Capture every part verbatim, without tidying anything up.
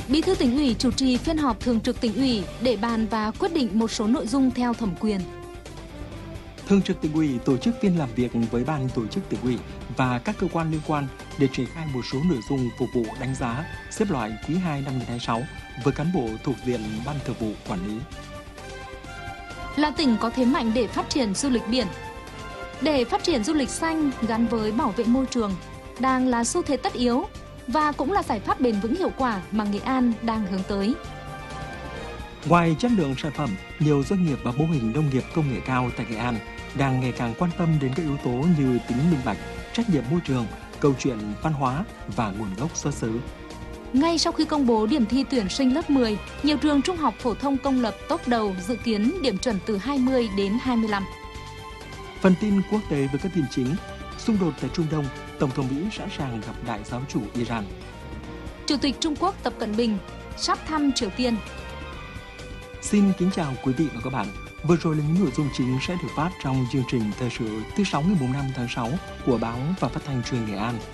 Bí thư Tỉnh ủy chủ trì phiên họp thường trực Tỉnh ủy để bàn và quyết định một số nội dung theo thẩm quyền. Thường trực Tỉnh ủy tổ chức phiên làm việc với ban tổ chức Tỉnh ủy và các cơ quan liên quan để triển khai một số nội dung phục vụ đánh giá, xếp loại quý hai năm hai nghìn không trăm hai mươi sáu với cán bộ thuộc diện ban thường vụ quản lý. Là tỉnh có thế mạnh để phát triển du lịch biển. Để phát triển du lịch xanh gắn với bảo vệ môi trường đang là xu thế tất yếu và cũng là giải pháp bền vững hiệu quả mà Nghệ An đang hướng tới. Ngoài chất lượng sản phẩm, nhiều doanh nghiệp và mô hình nông nghiệp công nghệ cao tại Nghệ An đang ngày càng quan tâm đến các yếu tố như tính minh bạch, trách nhiệm môi trường, câu chuyện văn hóa và nguồn gốc xuất xứ. Ngay sau khi công bố điểm thi tuyển sinh lớp mười, nhiều trường trung học phổ thông công lập top đầu dự kiến điểm chuẩn từ hai mươi đến hai mươi lăm. Phần tin quốc tế với các tin chính: xung đột tại Trung Đông, Tổng thống Mỹ sẵn sàng gặp đại giáo chủ Iran. Chủ tịch Trung Quốc Tập Cận Bình sắp thăm Triều Tiên. Xin kính chào quý vị và các bạn. Vừa rồi là những nội dung chính sẽ được phát trong chương trình thời sự thứ sáu ngày năm tháng sáu của báo và phát thanh truyền Nghệ An.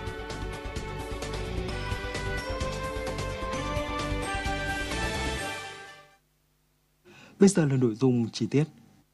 Bây giờ là nội dung chi tiết.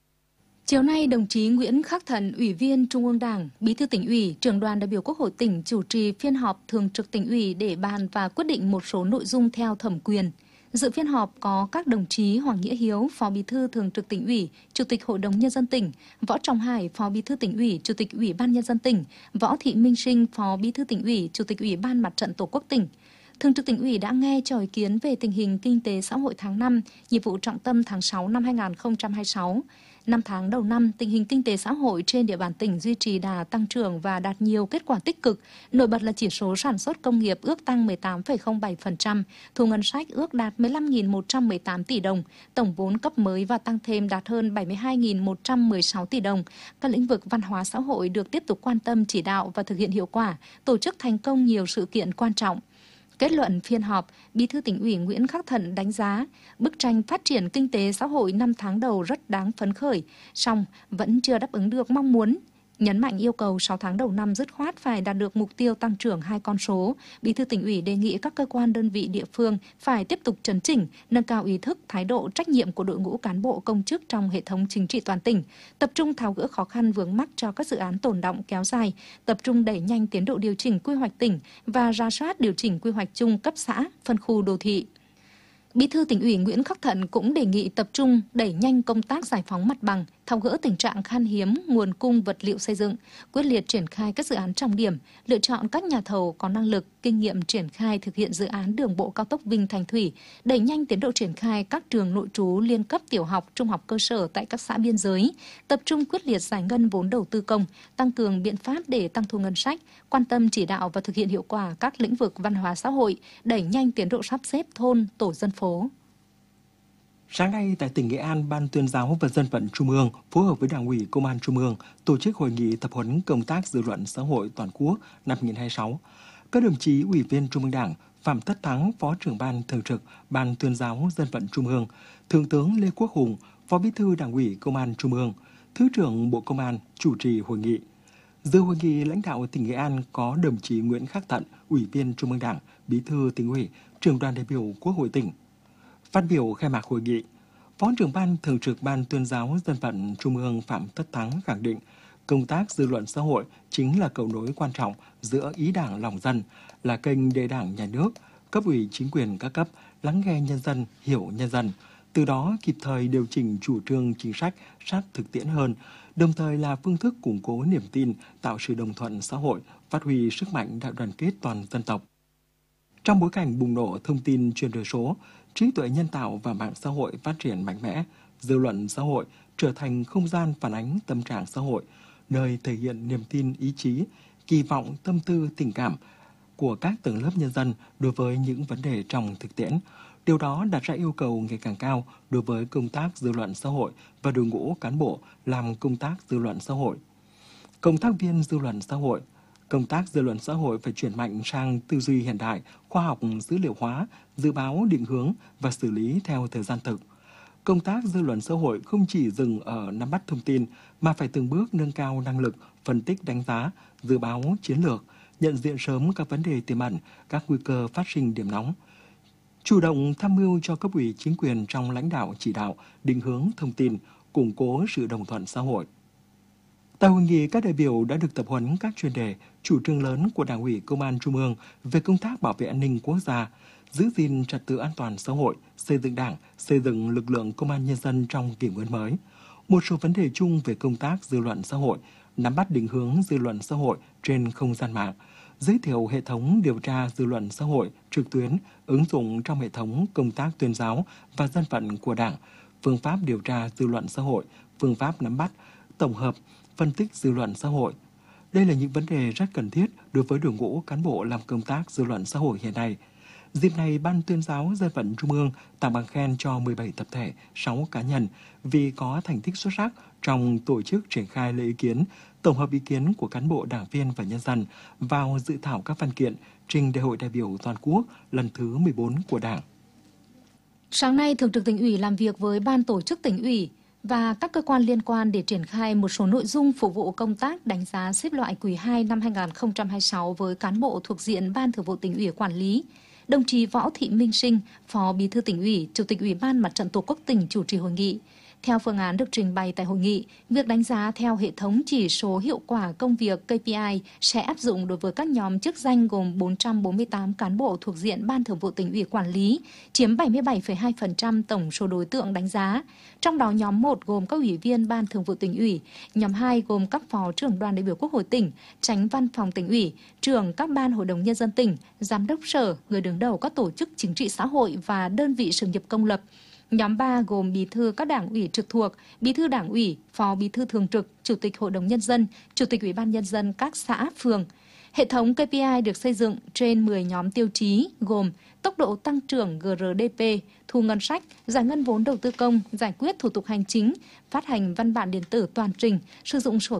Chiều nay, đồng chí Nguyễn Khắc Thận, Ủy viên Trung ương Đảng, Bí thư Tỉnh ủy, Trưởng đoàn đại biểu Quốc hội tỉnh chủ trì phiên họp thường trực Tỉnh ủy để bàn và quyết định một số nội dung theo thẩm quyền. Dự phiên họp có các đồng chí Hoàng Nghĩa Hiếu, Phó Bí thư Thường trực Tỉnh ủy, Chủ tịch Hội đồng Nhân dân tỉnh, Võ Trọng Hải, Phó Bí thư Tỉnh ủy, Chủ tịch Ủy ban Nhân dân tỉnh, Võ Thị Minh Sinh, Phó Bí thư Tỉnh ủy, Chủ tịch Ủy ban Mặt trận Tổ quốc tỉnh. Thường trực Tỉnh ủy đã nghe cho ý kiến về tình hình kinh tế xã hội tháng năm, nhiệm vụ trọng tâm tháng sáu năm hai nghìn không trăm hai mươi sáu. Năm tháng đầu năm, tình hình kinh tế xã hội trên địa bàn tỉnh duy trì đà tăng trưởng và đạt nhiều kết quả tích cực. Nổi bật là chỉ số sản xuất công nghiệp ước tăng mười tám phẩy không bảy phần trăm, thu ngân sách ước đạt mười lăm nghìn một trăm mười tám tỷ đồng, tổng vốn cấp mới và tăng thêm đạt hơn bảy mươi hai nghìn một trăm mười sáu tỷ đồng. Các lĩnh vực văn hóa xã hội được tiếp tục quan tâm chỉ đạo và thực hiện hiệu quả, tổ chức thành công nhiều sự kiện quan trọng. Kết luận phiên họp, Bí thư Tỉnh ủy Nguyễn Khắc Thận đánh giá bức tranh phát triển kinh tế xã hội năm tháng đầu rất đáng phấn khởi, song vẫn chưa đáp ứng được mong muốn. Nhấn mạnh yêu cầu sáu tháng đầu năm dứt khoát phải đạt được mục tiêu tăng trưởng hai con số, Bí thư Tỉnh ủy đề nghị các cơ quan đơn vị địa phương phải tiếp tục chấn chỉnh, nâng cao ý thức, thái độ, trách nhiệm của đội ngũ cán bộ công chức trong hệ thống chính trị toàn tỉnh, tập trung tháo gỡ khó khăn vướng mắc cho các dự án tồn đọng kéo dài, tập trung đẩy nhanh tiến độ điều chỉnh quy hoạch tỉnh và rà soát điều chỉnh quy hoạch chung cấp xã, phân khu đô thị. Bí thư Tỉnh ủy Nguyễn Khắc Thận cũng đề nghị tập trung đẩy nhanh công tác giải phóng mặt bằng, tháo gỡ tình trạng khan hiếm nguồn cung vật liệu xây dựng, quyết liệt triển khai các dự án trọng điểm, lựa chọn các nhà thầu có năng lực, kinh nghiệm triển khai thực hiện dự án đường bộ cao tốc Vinh Thành Thủy, đẩy nhanh tiến độ triển khai các trường nội trú liên cấp tiểu học, trung học cơ sở tại các xã biên giới, tập trung quyết liệt giải ngân vốn đầu tư công, tăng cường biện pháp để tăng thu ngân sách, quan tâm chỉ đạo và thực hiện hiệu quả các lĩnh vực văn hóa xã hội, đẩy nhanh tiến độ sắp xếp thôn, tổ dân phố. Sáng nay tại tỉnh Nghệ An, Ban Tuyên giáo và Dân vận Trung ương phối hợp với Đảng ủy Công an Trung ương tổ chức hội nghị tập huấn công tác dư luận xã hội toàn quốc năm hai nghìn không trăm hai mươi sáu. Các đồng chí Ủy viên Trung ương Đảng, Phạm Tất Thắng, Phó trưởng Ban Thường trực Ban Tuyên giáo Dân vận Trung ương, Thượng tướng Lê Quốc Hùng, Phó Bí thư Đảng ủy Công an Trung ương, Thứ trưởng Bộ Công an chủ trì hội nghị. Dự hội nghị lãnh đạo tỉnh Nghệ An có đồng chí Nguyễn Khắc Thận, Ủy viên Trung ương Đảng, Bí thư Tỉnh ủy, Trưởng đoàn đại biểu Quốc hội tỉnh. Phát biểu khai mạc hội nghị, Phó trưởng Ban Thường trực Ban Tuyên giáo Dân vận Trung ương Phạm Tất Thắng khẳng định công tác dư luận xã hội chính là cầu nối quan trọng giữa ý đảng lòng dân, là kênh để Đảng, Nhà nước, cấp ủy chính quyền các cấp lắng nghe nhân dân, hiểu nhân dân, từ đó kịp thời điều chỉnh chủ trương chính sách sát thực tiễn hơn, đồng thời là phương thức củng cố niềm tin, tạo sự đồng thuận xã hội, phát huy sức mạnh đại đoàn kết toàn dân tộc. Trong bối cảnh bùng nổ thông tin chuyển đổi số, trí tuệ nhân tạo và mạng xã hội phát triển mạnh mẽ, dư luận xã hội trở thành không gian phản ánh tâm trạng xã hội, nơi thể hiện niềm tin, ý chí, kỳ vọng, tâm tư, tình cảm của các tầng lớp nhân dân đối với những vấn đề trong thực tiễn. Điều đó đặt ra yêu cầu ngày càng cao đối với công tác dư luận xã hội và đội ngũ cán bộ làm công tác dư luận xã hội. Công tác viên dư luận xã hội, công tác dư luận xã hội phải chuyển mạnh sang tư duy hiện đại, khoa học dữ liệu hóa, dự báo định hướng và xử lý theo thời gian thực. Công tác dư luận xã hội không chỉ dừng ở nắm bắt thông tin mà phải từng bước nâng cao năng lực phân tích đánh giá, dự báo chiến lược, nhận diện sớm các vấn đề tiềm ẩn, các nguy cơ phát sinh điểm nóng. chủ động tham mưu cho cấp ủy chính quyền trong lãnh đạo chỉ đạo, định hướng thông tin, củng cố sự đồng thuận xã hội. Tại hội nghị, các đại biểu đã được tập huấn các chuyên đề, chủ trương lớn của Đảng ủy Công an Trung ương về công tác bảo vệ an ninh quốc gia, giữ gìn trật tự an toàn xã hội, xây dựng Đảng, xây dựng lực lượng công an nhân dân trong kỷ nguyên mới. Một số vấn đề chung về công tác dư luận xã hội, nắm bắt định hướng dư luận xã hội trên không gian mạng, giới thiệu hệ thống điều tra dư luận xã hội trực tuyến ứng dụng trong hệ thống công tác tuyên giáo và dân vận của Đảng, phương pháp điều tra dư luận xã hội, phương pháp nắm bắt, tổng hợp, phân tích dư luận xã hội. Đây là những vấn đề rất cần thiết đối với đội ngũ cán bộ làm công tác dư luận xã hội hiện nay. Dịp này, Ban Tuyên giáo Dân vận Trung ương tặng bằng khen cho mười bảy tập thể, sáu cá nhân vì có thành tích xuất sắc trong tổ chức triển khai lấy ý kiến, tổng hợp ý kiến của cán bộ, đảng viên và nhân dân vào dự thảo các văn kiện trình Đại hội đại biểu toàn quốc lần thứ mười bốn của Đảng. Sáng nay, Thường trực Tỉnh ủy làm việc với Ban tổ chức Tỉnh ủy và các cơ quan liên quan để triển khai một số nội dung phục vụ công tác đánh giá xếp loại quý hai năm hai nghìn không trăm hai mươi sáu với cán bộ thuộc diện Ban Thường vụ Tỉnh ủy quản lý. Đồng chí Võ Thị Minh Sinh, Phó Bí thư Tỉnh ủy, Chủ tịch Ủy ban Mặt trận Tổ quốc tỉnh chủ trì hội nghị. Theo phương án được trình bày tại hội nghị, việc đánh giá theo hệ thống chỉ số hiệu quả công việc K P I sẽ áp dụng đối với các nhóm chức danh gồm bốn trăm bốn mươi tám cán bộ thuộc diện Ban Thường vụ Tỉnh ủy quản lý, chiếm bảy mươi bảy phẩy hai phần trăm tổng số đối tượng đánh giá. Trong đó nhóm một gồm các ủy viên Ban Thường vụ Tỉnh ủy, nhóm hai gồm các phó trưởng đoàn đại biểu Quốc hội tỉnh, chánh văn phòng Tỉnh ủy, trưởng các ban hội đồng nhân dân tỉnh, giám đốc sở, người đứng đầu các tổ chức chính trị xã hội và đơn vị sự nghiệp công lập. Nhóm ba gồm bí thư các đảng ủy trực thuộc, bí thư đảng ủy, phó bí thư thường trực, chủ tịch hội đồng nhân dân, chủ tịch ủy ban nhân dân các xã, phường. Hệ thống K P I được xây dựng trên mười nhóm tiêu chí gồm tốc độ tăng trưởng G R D P, thu ngân sách, giải ngân vốn đầu tư công, giải quyết thủ tục hành chính, phát hành văn bản điện tử toàn trình, sử dụng sổ